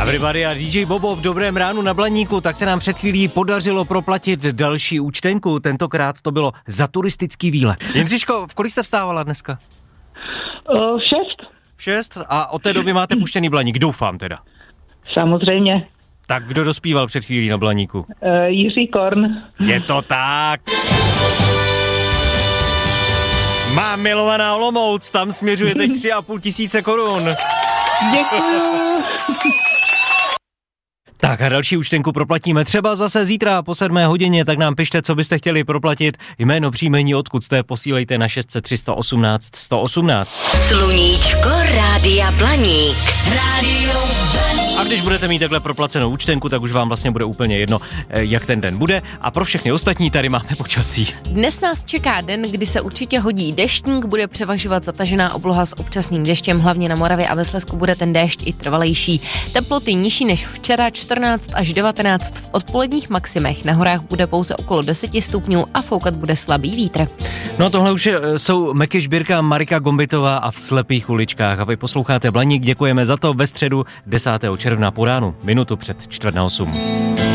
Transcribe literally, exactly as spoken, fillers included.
Everybody a dý džej Bobo v dobrém ránu na Blaníku, tak se nám před chvílí podařilo proplatit další účtenku, tentokrát to bylo za turistický výlet. Jindřiško, v kolik jste vstávala dneska? Uh, v šest. V šest? A od té doby máte puštěný Blaník, doufám teda. Samozřejmě. Tak kdo dospíval před chvílí na Blaníku? Uh, Jiří Korn. Je to tak. Má milovaná Olomouc, tam směřuje teď tři a půl tisíce korun. Děkuju. Tak a další účtenku proplatíme třeba zase zítra po sedmé hodině, tak nám pište, co byste chtěli proplatit. Jméno, příjmení, odkud jste, posílejte na šest set tři sto osmnáct sto osmnáct. Sluníčko Rádia Blaník. Rádio Blaník. A když budete mít takhle proplacenou účtenku, tak už vám vlastně bude úplně jedno, jak ten den bude. A pro všechny ostatní tady máme počasí. Dnes nás čeká den, kdy se určitě hodí deštník, bude převažovat zatažená obloha s občasným deštěm, hlavně na Moravě a ve Slezsku bude ten déšť i trvalejší. Teploty nižší než včera, čtrnáct až devatenáct, v odpoledních maximech na horách bude pouze okolo deset stupňů a foukat bude slabý vítr. No tohle už jsou Meky Žbírka, Marika Gombitová a v slepých uličkách. A vy posloucháte Blaník, děkujeme za to ve středu desátého června po ránu, minutu před čtvrt na osm.